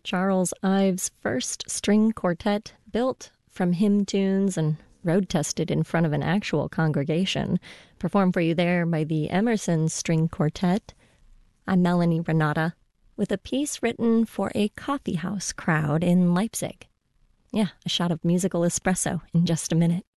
Charles Ives' first string quartet, built from hymn tunes and road-tested in front of an actual congregation, performed for you there by the Emerson String Quartet. I'm Melanie Renata, with a piece written for a coffeehouse crowd in Leipzig. Yeah, a shot of musical espresso in just a minute.